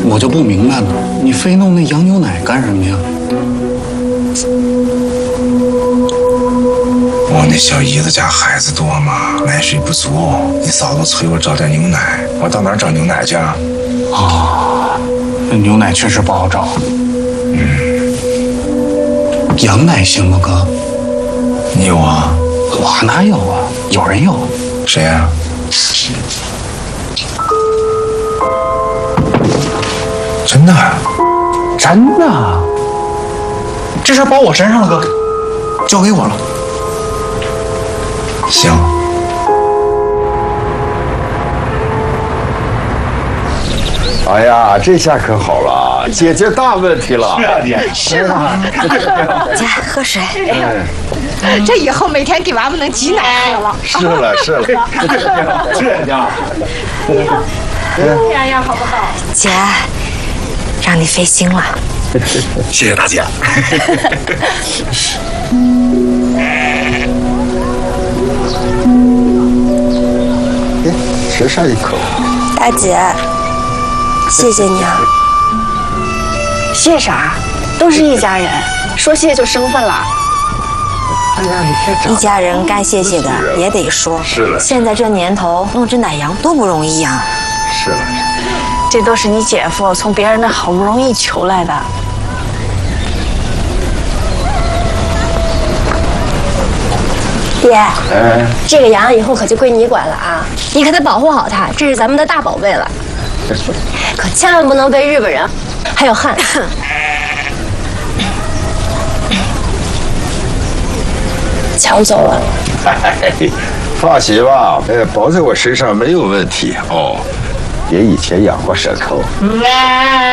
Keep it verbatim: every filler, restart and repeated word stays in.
我就不明白了，你非弄那羊牛奶干什么呀？ 我那小姨子家孩子多嘛，奶水不足，你嫂子催我找点牛奶，我到哪儿找牛奶去啊？ 啊，那牛奶确实不好找。嗯，羊奶行吗，哥？ 你有啊？ 我哪有啊？有人有。 谁呀、啊？真的？ 真的？这事包我身上了，哥，交给我了。 行。 哎呀，这下可好了，解决大问题了。 是啊，爹。 是啊。 姐，喝水。 嗯，这以后每天给娃们能挤奶喝了。 是了，是了。 这样。 样样好不好？ 姐，让你费心了。 谢谢大姐。 哎，吃上一口。 大姐，谢谢你啊。 谢啥？都是一家人，说谢就生分了。 哎呀，你看一家人该谢谢的也得说。 是了。 现在这年头，弄只奶羊多不容易呀。 是了。 这都是你姐夫从别人那好不容易求来的。 爹， 哎， 这个羊以后可就归你管了啊！你可得保护好它，这是咱们的大宝贝了。可千万不能被日本人还有汉抢走了。 放心吧，呃，包在我身上没有问题哦。爷以前养过蛇头。